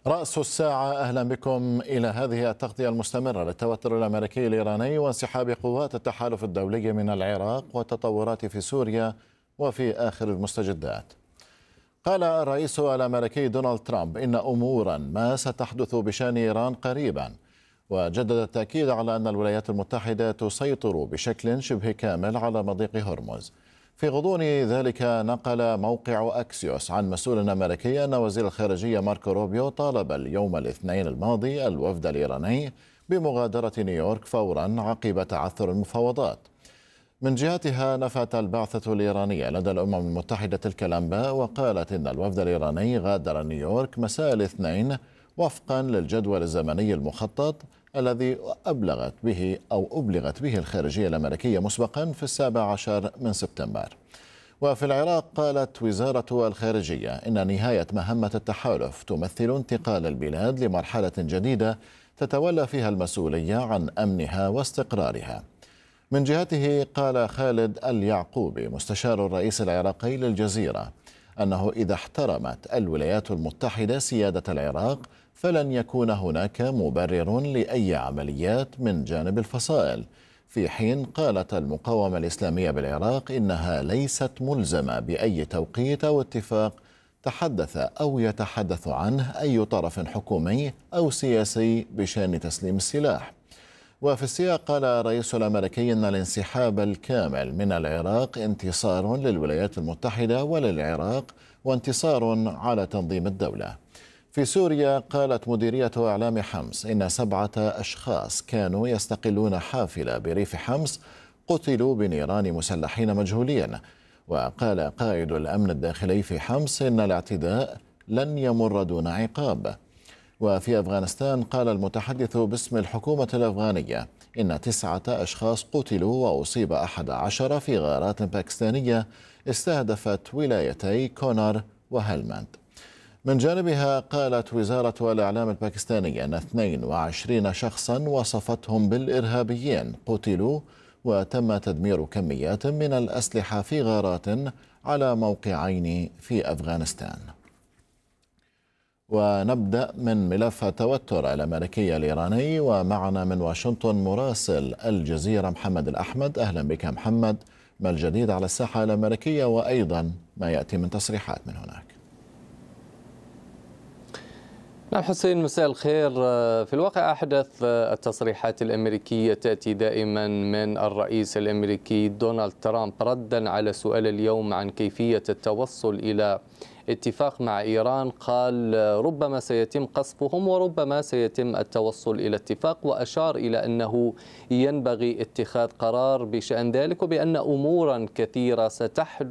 رأس الساعة، أهلا بكم إلى هذه التغطية المستمرة للتوتر الأمريكي الإيراني وانسحاب قوات التحالف الدولي من العراق والتطورات في سوريا وفي آخر المستجدات. قال الرئيس الأمريكي دونالد ترامب إن أمورا ما ستحدث بشأن إيران قريبا، وجدد التأكيد على أن الولايات المتحدة تسيطر بشكل شبه كامل على مضيق هرمز. في غضون ذلك، نقل موقع أكسيوس عن مسؤول أمريكي أن وزير الخارجية ماركو روبيو طالب اليوم الاثنين الماضي الوفد الإيراني بمغادرة نيويورك فورا عقب تعثر المفاوضات. من جهتها، نفت البعثة الإيرانية لدى الأمم المتحدة تلك الأنباء، وقالت إن الوفد الإيراني غادر نيويورك مساء الاثنين وفقا للجدول الزمني المخطط الذي أبلغت به الخارجية الأمريكية مسبقا في 17 من سبتمبر. وفي العراق، قالت وزارة الخارجية إن نهاية مهمة التحالف تمثل انتقال البلاد لمرحلة جديدة تتولى فيها المسؤولية عن أمنها واستقرارها. من جهته، قال خالد اليعقوبي مستشار الرئيس العراقي للجزيرة أنه إذا احترمت الولايات المتحدة سيادة العراق فلن يكون هناك مبرر لأي عمليات من جانب الفصائل، في حين قالت المقاومة الإسلامية بالعراق إنها ليست ملزمة بأي توقيت أو اتفاق تحدث أو يتحدث عنه أي طرف حكومي أو سياسي بشأن تسليم السلاح. وفي السياق، قال الرئيس الأمريكي إن الانسحاب الكامل من العراق انتصار للولايات المتحدة وللعراق وانتصار على تنظيم الدولة. في سوريا، قالت مديرية إعلام حمص إن 7 أشخاص كانوا يستقلون حافلة بريف حمص قتلوا بنيران مسلحين مجهولين. وقال قائد الأمن الداخلي في حمص إن الاعتداء لن يمر دون عقاب. وفي أفغانستان، قال المتحدث باسم الحكومة الأفغانية إن 9 أشخاص قتلوا وأصيب 11 في غارات باكستانية استهدفت ولايتي كونر وهلمند. من جانبها، قالت وزارة الإعلام الباكستانية أن 22 شخصا وصفتهم بالإرهابيين قتلوا، وتم تدمير كميات من الأسلحة في غارات على موقعين في أفغانستان. ونبدأ من ملف التوتر الأمريكي الإيراني، ومعنا من واشنطن مراسل الجزيرة محمد الأحمد. أهلا بك محمد، ما الجديد على الساحة الأمريكية وأيضا ما يأتي من تصريحات من هناك؟ نعم حسين، مساء الخير. في الواقع أحدث التصريحات الأمريكية تأتي دائما من الرئيس الأمريكي دونالد ترامب ردا على سؤال اليوم عن كيفية التوصل إلى اتفاق مع إيران. قال ربما سيتم قصفهم وربما سيتم التوصل إلى اتفاق، وأشار إلى أنه ينبغي اتخاذ قرار بشأن ذلك، وبأن أمورا كثيرة ستحدث